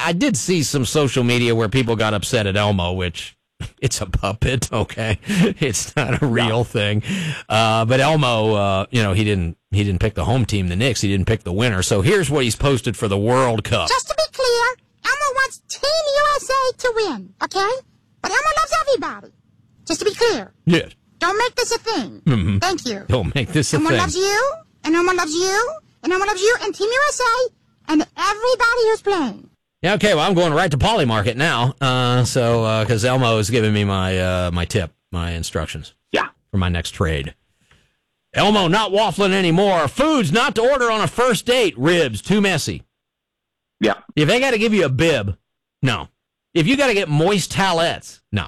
I did see some social media where people got upset at Elmo, which it's a puppet, okay? It's not a real thing. But Elmo, he didn't pick the home team, the Knicks. He didn't pick the winner. So here's what he's posted for the World Cup. Just to be clear, Elmo wants Team USA to win, okay? But Elmo loves everybody. Just to be clear. Yes. Don't make this a thing. Mm-hmm. Thank you. Don't make this a thing. Elmo loves you, and Elmo loves you, and Elmo loves you, and Team USA, and everybody who's playing. Yeah, okay, well, I'm going right to Polymarket now, because Elmo is giving me my tip, my instructions. Yeah. For my next trade. Elmo, not waffling anymore. Foods not to order on a first date. Ribs, too messy. Yeah. If they got to give you a bib, no. If you got to get moist towelettes, no.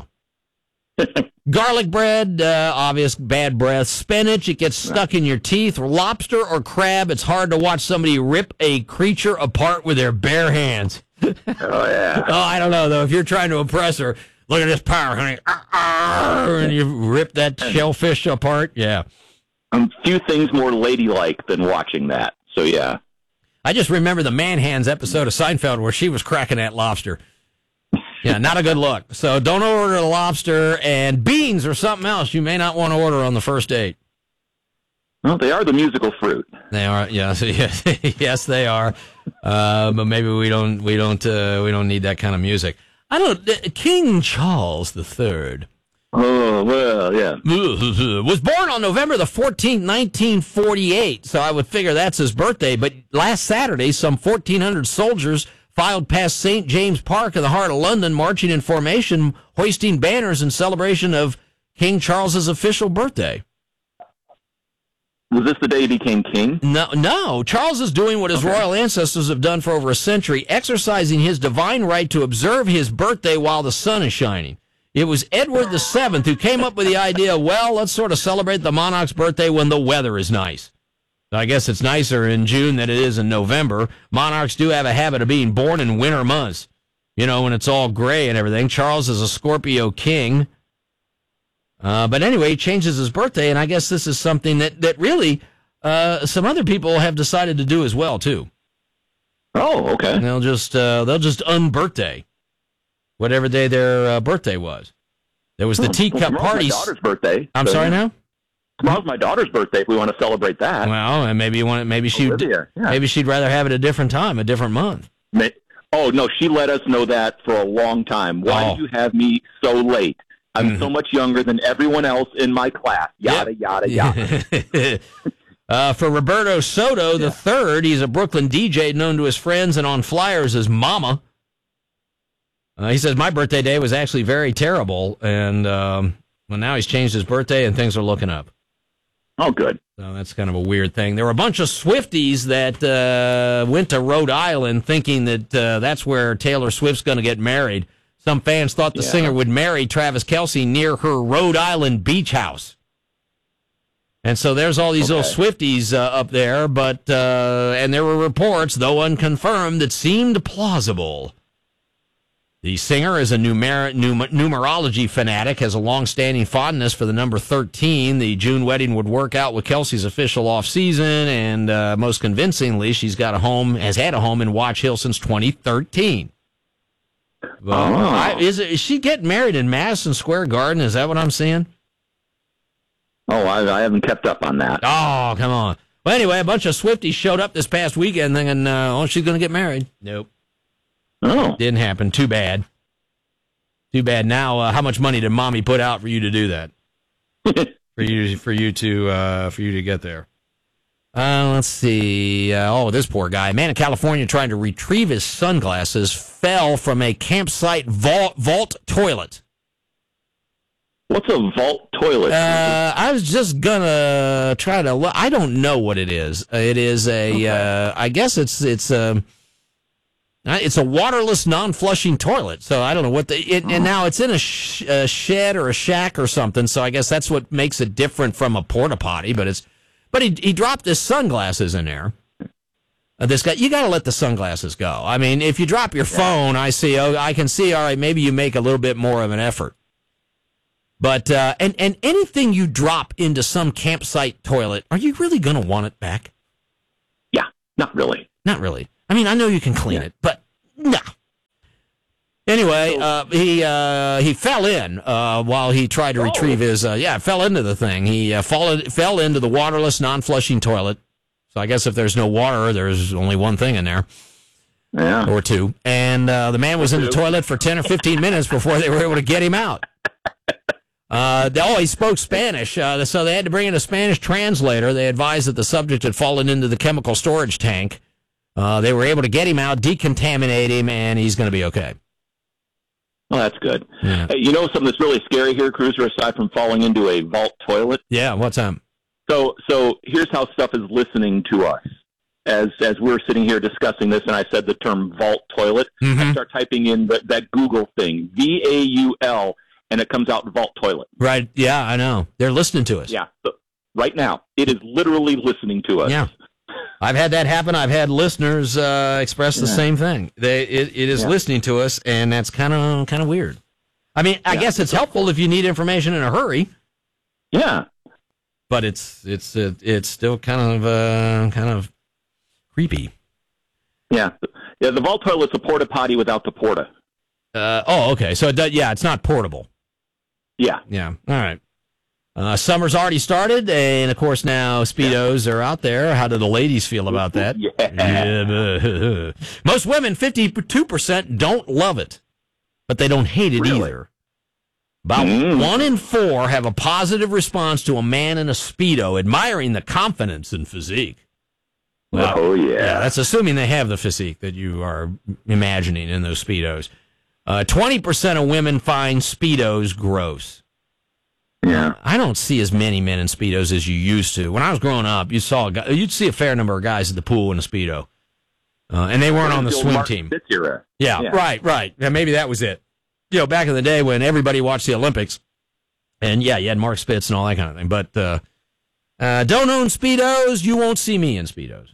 Garlic bread, obvious bad breath. Spinach, it gets stuck in your teeth. Lobster or crab, it's hard to watch somebody rip a creature apart with their bare hands. Oh, yeah. Oh, I don't know, though. If you're trying to impress her, look at this power, honey. And you rip that shellfish apart, yeah. Few things more ladylike than watching that, so yeah. I just remember the Man Hands episode of Seinfeld where she was cracking that lobster. Yeah, not a good look. So don't order the lobster, and beans or something else you may not want to order on the first date. Well, they are the musical fruit. They are, yes, yes, they are. But maybe we don't need that kind of music. I don't. King Charles III. Oh well, yeah. Was born on November the 14th, 1948. So I would figure that's his birthday. But last Saturday, some 1,400 soldiers filed past St. James Park in the heart of London, marching in formation, hoisting banners in celebration of King Charles's official birthday. Was this the day he became king? No. Charles is doing what his royal ancestors have done for over a century, exercising his divine right to observe his birthday while the sun is shining. It was Edward VII who came up with the idea, well, let's sort of celebrate the monarch's birthday when the weather is nice. I guess it's nicer in June than it is in November. Monarchs do have a habit of being born in winter months, when it's all gray and everything. Charles is a Scorpio king. But anyway, he changes his birthday, and I guess this is something that really some other people have decided to do as well, too. Oh, okay. And they'll just unbirthday whatever day their birthday was. There was the teacup party. My daughter's birthday. I'm sorry now? Tomorrow's my daughter's birthday. If we want to celebrate that. Well, and maybe maybe she'd rather have it a different time, a different month. Oh no, she let us know that for a long time. Why do you have me so late? I'm so much younger than everyone else in my class. Yada yada yada. For Roberto Soto III, he's a Brooklyn DJ known to his friends and on flyers as Mama. He says, my birthday day was actually very terrible, and now he's changed his birthday and things are looking up. Oh, good. So that's kind of a weird thing. There were a bunch of Swifties that went to Rhode Island thinking that that's where Taylor Swift's going to get married. Some fans thought the singer would marry Travis Kelce near her Rhode Island beach house. And so there's all these little Swifties up there, but and there were reports, though unconfirmed, that seemed plausible. The singer is a numerology fanatic, has a long-standing fondness for the number 13. The June wedding would work out with Kelsey's official off-season, and most convincingly, has had a home in Watch Hill since 2013. Is she getting married in Madison Square Garden? Is that what I'm seeing? Oh, I haven't kept up on that. Oh, come on. Well, anyway, a bunch of Swifties showed up this past weekend thinking, she's going to get married. Nope. Oh. Didn't happen. Too bad. Too bad. Now, how much money did Mommy put out for you to do that? for you to get there. Let's see. This poor guy. A man in California trying to retrieve his sunglasses fell from a campsite vault toilet. What's a vault toilet? I was just gonna try to look. I don't know what it is. It is I guess it's a waterless, non-flushing toilet. So I don't know what and now it's in a shed or a shack or something. So I guess that's what makes it different from a porta potty. But he dropped his sunglasses in there. This guy, you got to let the sunglasses go. I mean, if you drop your phone, I can see. All right, maybe you make a little bit more of an effort. But and anything you drop into some campsite toilet, are you really going to want it back? Yeah, not really. Not really. I mean, I know you can clean it, but no. anyway, he fell in while he tried to retrieve his. Fell into the thing. He fell into the waterless, non-flushing toilet. So I guess if there's no water, there's only one thing in there. Yeah. Or two. And the man was in the toilet for 10 or 15 minutes before they were able to get him out. He spoke Spanish, so they had to bring in a Spanish translator. They advised that the subject had fallen into the chemical storage tank. They were able to get him out, decontaminate him, and he's going to be okay. Well, that's good. Yeah. Hey, you know something that's really scary here, Cruiser, aside from falling into a vault toilet? Yeah, what's up? So here's how stuff is listening to us. As we're sitting here discussing this, and I said the term vault toilet, I start typing in that Google thing, VAUL, and it comes out vault toilet. Right, yeah, I know. They're listening to us. Yeah, so right now, it is literally listening to us. Yeah. I've had that happen. I've had listeners express the same thing. It is listening to us, and that's kind of weird. I mean, I guess it's helpful if you need information in a hurry. Yeah. But it's still kind of creepy. Yeah. The vault toilet's a porta potty without the porta. Okay. So it's not portable. Yeah. Yeah. All right. Summer's already started, and of course now Speedos are out there. How do the ladies feel about that? Yeah. Most women, 52%, don't love it, but they don't hate it either. About 1 in 4 have a positive response to a man in a Speedo, admiring the confidence and physique. Well, yeah, that's assuming they have the physique that you are imagining in those Speedos. 20% of women find Speedos gross. Yeah, I don't see as many men in Speedos as you used to. When I was growing up, you'd see a fair number of guys at the pool in a Speedo, and they weren't on the swim team. Yeah, right. Yeah, maybe that was it. You know, back in the day when everybody watched the Olympics, and you had Mark Spitz and all that kind of thing. But don't own Speedos. You won't see me in Speedos.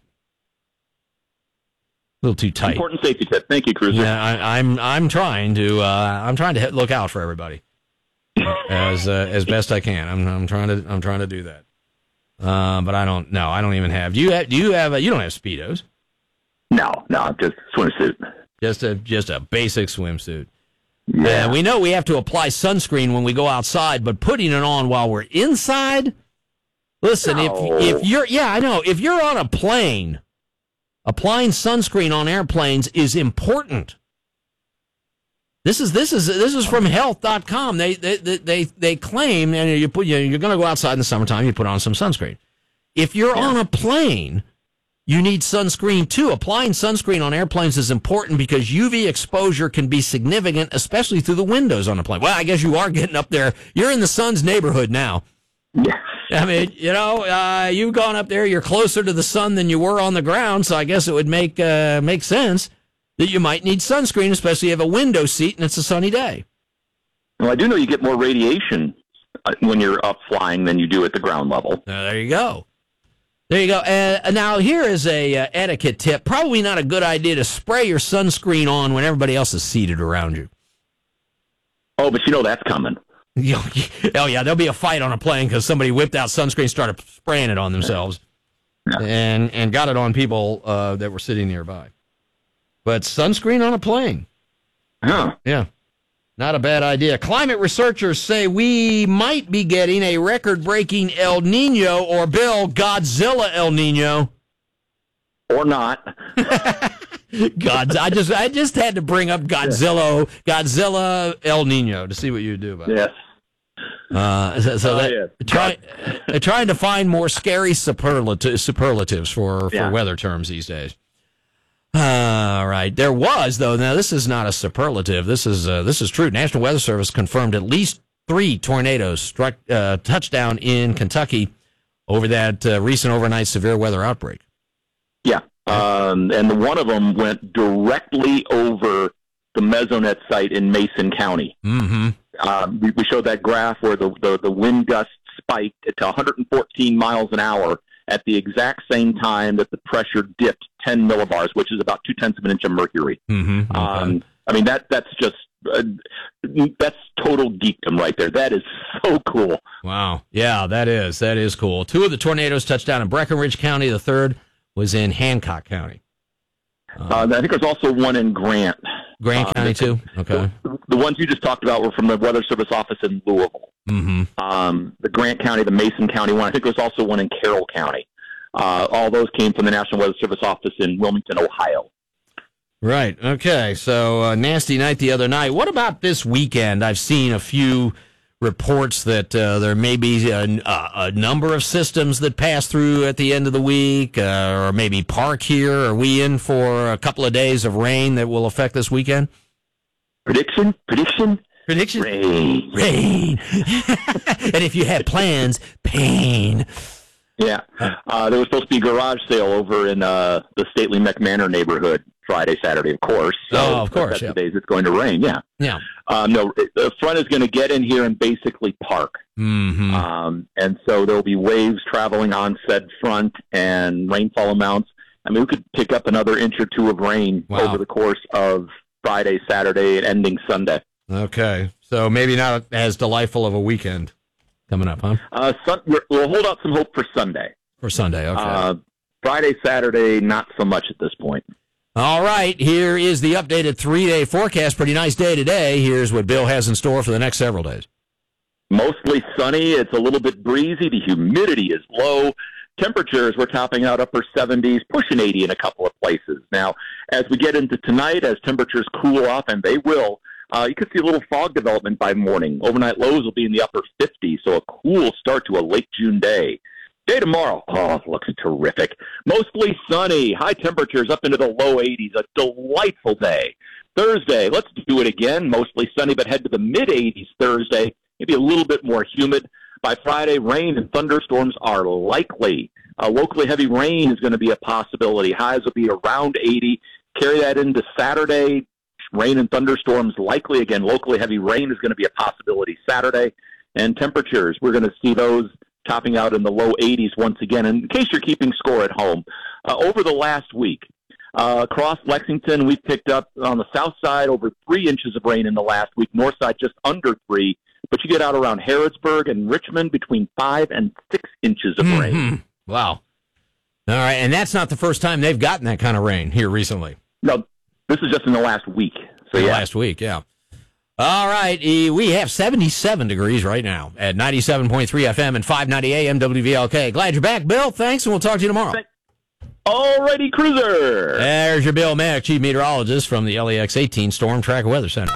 A little too tight. Important safety tip. Thank you, Cruiser. Yeah, I'm trying to look out for everybody as best I can. I'm trying to do that. But I don't even have. Do you have? You don't have Speedos? No, just swimsuit. Just a basic swimsuit. Yeah. We know we have to apply sunscreen when we go outside, but putting it on while we're inside. Listen, if you're on a plane, applying sunscreen on airplanes is important. This is from health.com. They claim, and you're going to go outside in the summertime, you put on some sunscreen. If you're on a plane, you need sunscreen too. Applying sunscreen on airplanes is important because UV exposure can be significant, especially through the windows on a plane. Well, I guess you are getting up there. You're in the sun's neighborhood now. Yeah. I mean, you've gone up there. You're closer to the sun than you were on the ground, so I guess it would make sense that you might need sunscreen, especially if you have a window seat and it's a sunny day. Well, I do know you get more radiation when you're up flying than you do at the ground level. There you go. Now, here is a etiquette tip. Probably not a good idea to spray your sunscreen on when everybody else is seated around you. Oh, but that's coming. Oh, yeah, there'll be a fight on a plane because somebody whipped out sunscreen, started spraying it on themselves, and got it on people that were sitting nearby. But sunscreen on a plane. Huh. Yeah. Not a bad idea. Climate researchers say we might be getting a record-breaking El Nino, or Bill, Godzilla El Nino. Or not. I just had to bring up Godzilla El Nino to see what you do about it. They're trying to find more scary superlatives for weather terms these days. All right. There was, though, now this is not a superlative. This is true. National Weather Service confirmed at least 3 tornadoes struck touchdown in Kentucky over that recent overnight severe weather outbreak. Yeah. And one of them went directly over the Mesonet site in Mason County. Mm-hmm. We showed that graph where the wind gusts spiked to 114 miles an hour at the exact same time that the pressure dipped 10 millibars, which is about 0.2 of an inch of mercury. Mm-hmm. Okay. I mean, that's just that's total geekdom right there. That is so cool. Wow. Yeah, that is cool. 2 of the tornadoes touched down in Breckenridge County. The third was in Hancock County. I think there's also one in Grant. Grant County, too? Okay. The ones you just talked about were from the Weather Service office in Louisville. Mm-hmm. The Grant County, the Mason County one. I think there's also one in Carroll County. All those came from the National Weather Service office in Wilmington, Ohio. Right. Okay. So, nasty night the other night. What about this weekend? I've seen a few reports that there may be a number of systems that pass through at the end of the week, or maybe park here. Are we in for a couple of days of rain that will affect this weekend? Prediction? Rain. And if you had plans, pain. Yeah. There was supposed to be a garage sale over in the Stately McManor neighborhood Friday, Saturday, of course. So of course. That's the days it's going to rain, yeah. Yeah. No, the front is going to get in here and basically park. Mm-hmm. And so there'll be waves traveling on said front and rainfall amounts. I mean, we could pick up another inch or two of rain over the course of Friday, Saturday, and ending Sunday. Okay. So maybe not as delightful of a weekend coming up, huh? We'll hold out some hope for Sunday. For Sunday, okay. Friday, Saturday, not so much at this point. All right, here is the updated 3-day forecast. Pretty nice day today. Here's what Bill has in store for the next several days. Mostly sunny. It's a little bit breezy. The humidity is low. Temperatures, we're topping out upper 70s, pushing 80 in a couple of places. Now, as we get into tonight, as temperatures cool off, and they will, you could see a little fog development by morning. Overnight lows will be in the upper 50s, so a cool start to a late June day. Day tomorrow, it looks terrific. Mostly sunny, high temperatures up into the low 80s, a delightful day. Thursday, let's do it again. Mostly sunny, but head to the mid-80s Thursday, maybe a little bit more humid. By Friday, rain and thunderstorms are likely. Locally heavy rain is going to be a possibility. Highs will be around 80. Carry that into Saturday. Rain and thunderstorms likely again. Locally heavy rain is going to be a possibility Saturday. And temperatures, we're going to see those topping out in the low 80s once again. And in case you're keeping score at home, over the last week, across Lexington, we've picked up on the south side over 3 inches of rain in the last week. North side just under 3. But you get out around Harrodsburg and Richmond between 5 and 6 inches of rain. Wow. All right, and that's not the first time they've gotten that kind of rain here recently. No, this is just in the last week. So last week, yeah. All right, we have 77 degrees right now at 97.3 FM and 590 AM WVLK. Glad you're back, Bill. Thanks, and we'll talk to you tomorrow. Alrighty, Cruiser. There's your Bill Mack, Chief Meteorologist from the LEX 18 Storm Track Weather Center.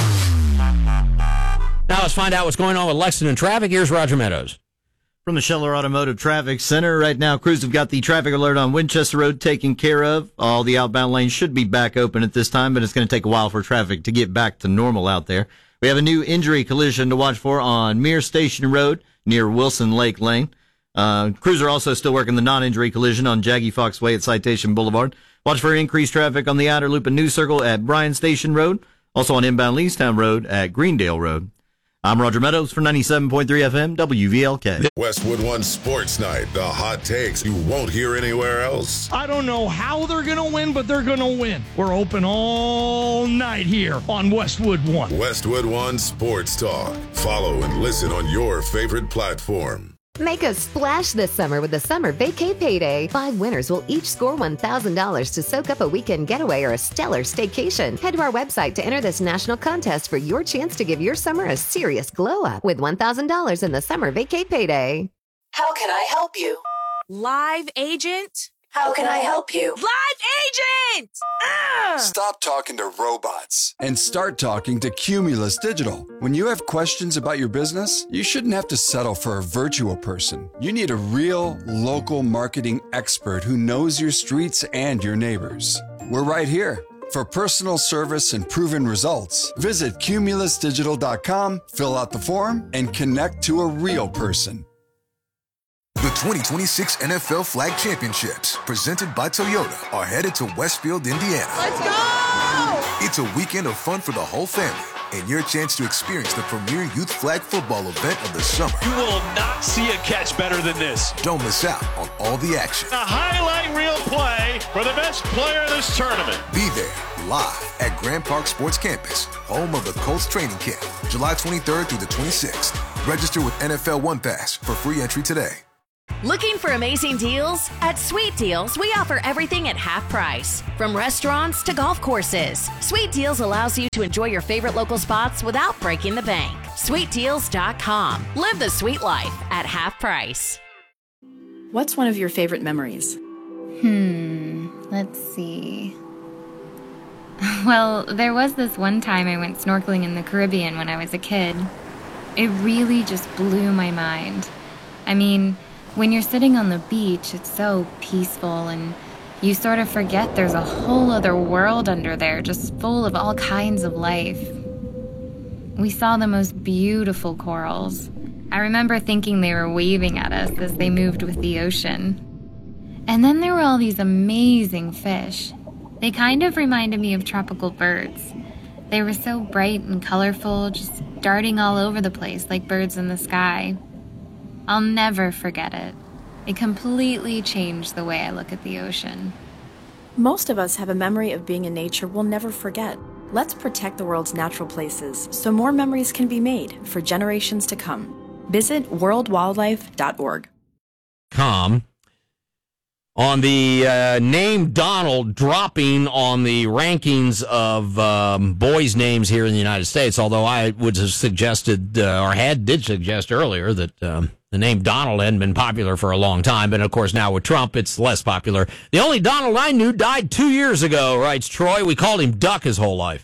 Now let's find out what's going on with Lexington traffic. Here's Roger Meadows. From the Scheller Automotive Traffic Center, right now, crews have got the traffic alert on Winchester Road taken care of. All the outbound lanes should be back open at this time, but it's going to take a while for traffic to get back to normal out there. We have a new injury collision to watch for on Mere Station Road near Wilson Lake Lane. Crews are also still working the non-injury collision on Jaggy Fox Way at Citation Boulevard. Watch for increased traffic on the outer loop and New Circle at Bryan Station Road. Also on inbound Leestown Road at Greendale Road. I'm Roger Meadows for 97.3 FM WVLK. Westwood One Sports Night. The hot takes you won't hear anywhere else. I don't know how they're going to win, but they're going to win. We're open all night here on Westwood One. Westwood One Sports Talk. Follow and listen on your favorite platform. Make a splash this summer with the Summer Vacay Payday. 5 winners will each score $1,000 to soak up a weekend getaway or a stellar staycation. Head to our website to enter this national contest for your chance to give your summer a serious glow up with $1,000 in the Summer Vacay Payday. How can I help you? Live agent? How can I help you? Live agent! Stop talking to robots and start talking to Cumulus Digital. When you have questions about your business, you shouldn't have to settle for a virtual person. You need a real, local marketing expert who knows your streets and your neighbors. We're right here. For personal service and proven results, visit cumulusdigital.com, fill out the form, and connect to a real person. The 2026 NFL Flag Championships, presented by Toyota, are headed to Westfield, Indiana. Let's go! It's a weekend of fun for the whole family and your chance to experience the premier youth flag football event of the summer. You will not see a catch better than this. Don't miss out on all the action. A highlight reel play for the best player in this tournament. Be there live at Grand Park Sports Campus, home of the Colts training camp, July 23rd through the 26th. Register with NFL One Pass for free entry today. Looking for amazing deals? At Sweet Deals, we offer everything at half price. From restaurants to golf courses, Sweet Deals allows you to enjoy your favorite local spots without breaking the bank. SweetDeals.com. Live the sweet life at half price. What's one of your favorite memories? Let's see. Well, there was this one time I went snorkeling in the Caribbean when I was a kid. It really just blew my mind. I mean, when you're sitting on the beach, it's so peaceful and you sort of forget there's a whole other world under there just full of all kinds of life. We saw the most beautiful corals. I remember thinking they were waving at us as they moved with the ocean. And then there were all these amazing fish. They kind of reminded me of tropical birds. They were so bright and colorful, just darting all over the place like birds in the sky. I'll never forget it. It completely changed the way I look at the ocean. Most of us have a memory of being in nature we'll never forget. Let's protect the world's natural places so more memories can be made for generations to come. Visit worldwildlife.org. On the name Donald dropping on the rankings of boys' names here in the United States, although I would have suggested, did suggest earlier that the name Donald hadn't been popular for a long time, but of course now with Trump it's less popular. The only Donald I knew died 2 years ago, writes Troy. We called him Duck his whole life.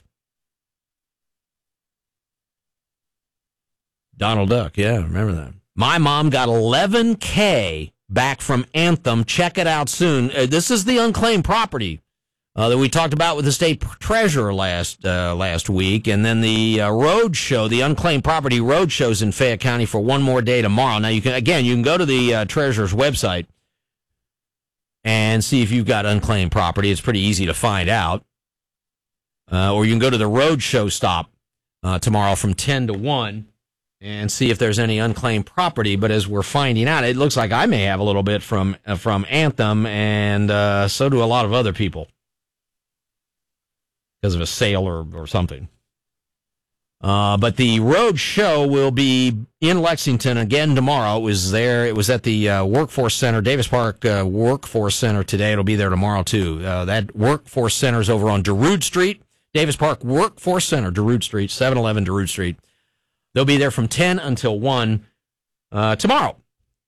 Donald Duck, yeah, remember that. My mom got $11K back from Anthem. Check it out soon. This is the unclaimed property that we talked about with the state treasurer last week, and then the road show, the unclaimed property road shows in Fayette County for one more day tomorrow. Now you can go to the treasurer's website and see if you've got unclaimed property. It's pretty easy to find out, or you can go to the road show stop tomorrow from 10 to 1. And see if there's any unclaimed property. But as we're finding out, it looks like I may have a little bit from Anthem, and so do a lot of other people because of a sale or something. But the road show will be in Lexington again tomorrow. It was at the Workforce Center, Davis Park Workforce Center today. It'll be there tomorrow too. That Workforce Center is over on Darude Street. Davis Park Workforce Center, Darude Street, 711 Darude Street. They'll be there from 10 until 1 tomorrow.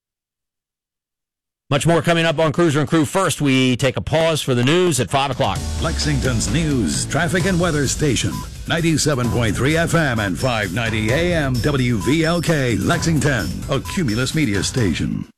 Much more coming up on Cruiser and Crew. First, we take a pause for the news at 5 o'clock. Lexington's news, traffic, and weather station. 97.3 FM and 590 AM WVLK, Lexington, a Cumulus media station.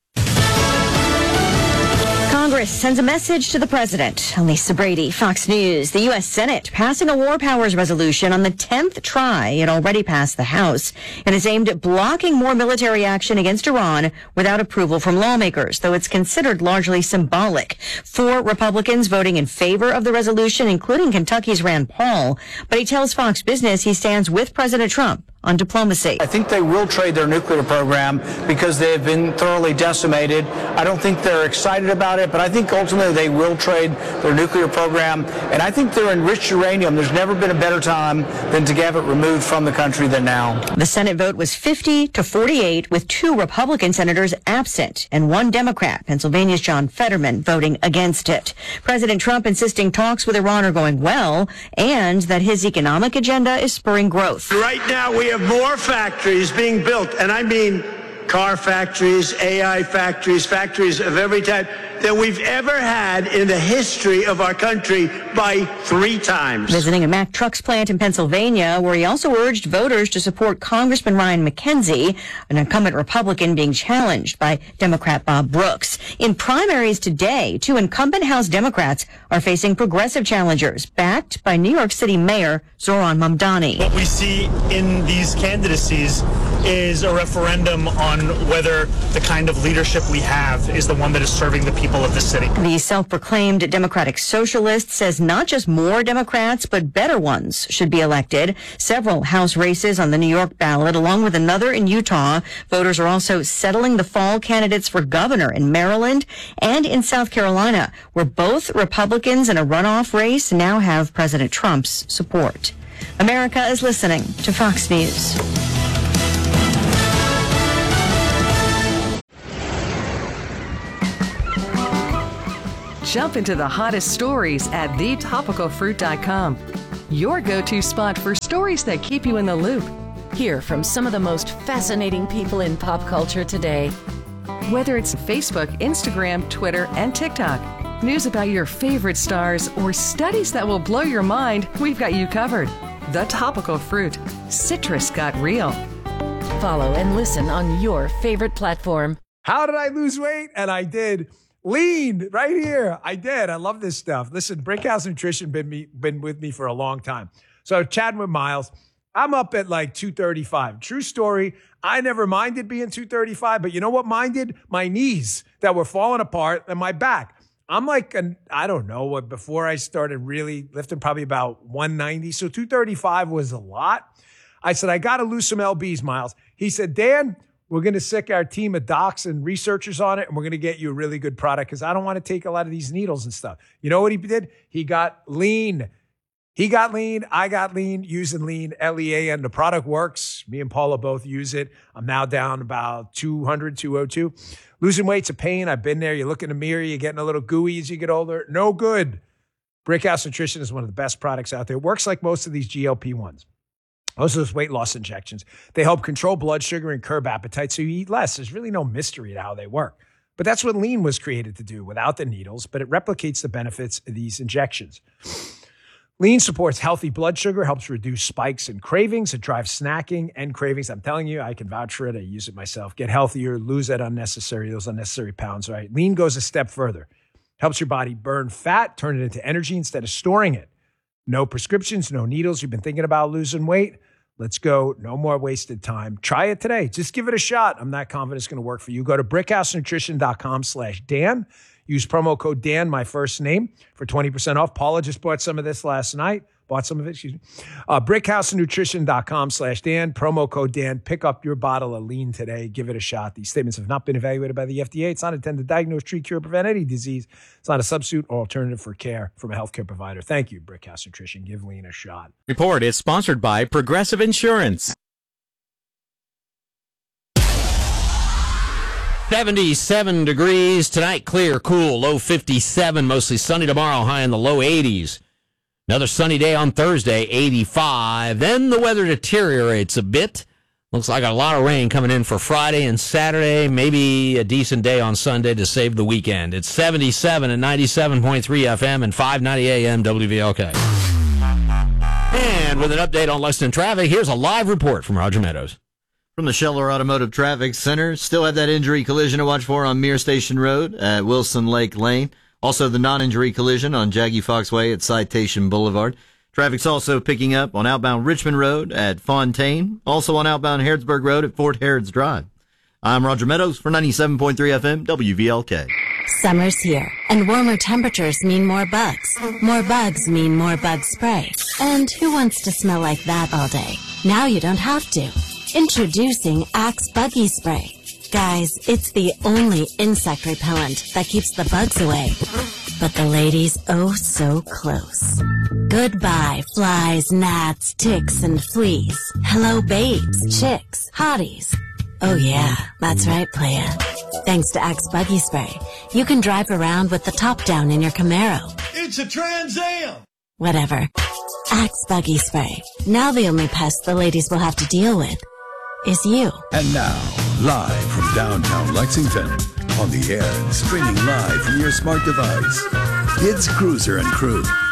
Congress sends a message to the president. Lisa Brady, Fox News. The U.S. Senate passing a war powers resolution on the 10th try. It already passed the House and is aimed at blocking more military action against Iran without approval from lawmakers, though it's considered largely symbolic. 4 Republicans voting in favor of the resolution, including Kentucky's Rand Paul. But he tells Fox Business he stands with President Trump on diplomacy. I think they will trade their nuclear program because they have been thoroughly decimated. I don't think they're excited about it, but I think ultimately they will trade their nuclear program. And I think their enriched uranium, there's never been a better time than to have it removed from the country than now. The Senate vote was 50-48, with 2 Republican senators absent and 1 Democrat, Pennsylvania's John Fetterman, voting against it. President Trump insisting talks with Iran are going well and that his economic agenda is spurring growth. Right now we have more factories being built, and I mean car factories, AI factories, factories of every type, than we've ever had in the history of our country by 3 times. Visiting a Mack Trucks plant in Pennsylvania, where he also urged voters to support Congressman Ryan McKenzie, an incumbent Republican being challenged by Democrat Bob Brooks. In primaries today, 2 incumbent House Democrats are facing progressive challengers, backed by New York City Mayor Zohran Mamdani. What we see in these candidacies is a referendum on whether the kind of leadership we have is the one that is serving the people of the city. The self-proclaimed Democratic Socialist says not just more Democrats, but better ones should be elected. Several House races on the New York ballot, along with another in Utah. Voters are also settling the fall candidates for governor in Maryland and in South Carolina, where both Republicans in a runoff race now have President Trump's support. America is listening to Fox News. Jump into the hottest stories at thetopicalfruit.com. Your go-to spot for stories that keep you in the loop. Hear from some of the most fascinating people in pop culture today. Whether it's Facebook, Instagram, Twitter, and TikTok, news about your favorite stars, or studies that will blow your mind, we've got you covered. The Topical Fruit. Citrus got real. Follow and listen on your favorite platform. How did I lose weight? And I did. Lean right here. I did. I love this stuff. Listen, Brickhouse Nutrition been with me for a long time. So chatting with Miles, I'm up at like 235. True story. I never minded being 235, but you know what minded? My knees that were falling apart and my back. I'm like, I don't know, before I started really lifting, probably about 190. So 235 was a lot. I said, I got to lose some lbs, Miles. He said, Dan, we're going to sick our team of docs and researchers on it, and we're going to get you a really good product because I don't want to take a lot of these needles and stuff. You know what he did? He got lean. He got lean. I got lean using lean, Lean. The product works. Me and Paula both use it. I'm now down about 200, 202. Losing weight's a pain. I've been there. You look in the mirror, you're getting a little gooey as you get older. No good. Brickhouse Nutrition is one of the best products out there. It works like most of these GLP-1s. Most of those weight loss injections. They help control blood sugar and curb appetite so you eat less. There's really no mystery to how they work. But that's what lean was created to do without the needles, but it replicates the benefits of these injections. Lean supports healthy blood sugar, helps reduce spikes and cravings. It drives snacking and cravings. I'm telling you, I can vouch for it. I use it myself. Get healthier, lose those unnecessary pounds, right? Lean goes a step further. Helps your body burn fat, turn it into energy instead of storing it. No prescriptions, no needles. You've been thinking about losing weight? Let's go. No more wasted time. Try it today. Just give it a shot. I'm not confident it's going to work for you. Go to brickhousenutrition.com/Dan. Use promo code Dan, my first name, for 20% off. Paula just bought some of this last night. Brickhousenutrition.com/Dan. Promo code Dan. Pick up your bottle of lean today. Give it a shot. These statements have not been evaluated by the FDA. It's not intended to diagnose, treat, cure, or prevent any disease. It's not a substitute or alternative for care from a healthcare provider. Thank you, Brickhouse Nutrition. Give lean a shot. Report is sponsored by Progressive Insurance. 77 degrees tonight, clear, cool, low 57, mostly sunny tomorrow, high in the low 80s. Another sunny day on Thursday, 85. Then the weather deteriorates a bit. Looks like a lot of rain coming in for Friday and Saturday, maybe a decent day on Sunday to save the weekend. It's 77 at 97.3 FM and 590 AM WVLK. And with an update on Lexington traffic, here's a live report from Roger Meadows. From the Scheller Automotive Traffic Center, still have that injury collision to watch for on Mere Station Road at Wilson Lake Lane. Also the non-injury collision on Jaggy Fox Way at Citation Boulevard. Traffic's also picking up on outbound Richmond Road at Fontaine. Also on outbound Harrodsburg Road at Fort Harrods Drive. I'm Roger Meadows for 97.3 FM WVLK. Summer's here, and warmer temperatures mean more bugs. More bugs mean more bug spray. And who wants to smell like that all day? Now you don't have to. Introducing Axe Buggy Spray. Guys, it's the only insect repellent that keeps the bugs away. But the ladies, oh so close. Goodbye, flies, gnats, ticks, and fleas. Hello, babes, chicks, hotties. Oh yeah, that's right, playa. Thanks to Axe Buggy Spray, you can drive around with the top down in your Camaro. It's a Trans Am! Whatever. Axe Buggy Spray. Now the only pest the ladies will have to deal with is you. And now, live from downtown Lexington, on the air and streaming live from your smart device, it's Cruiser and Crew.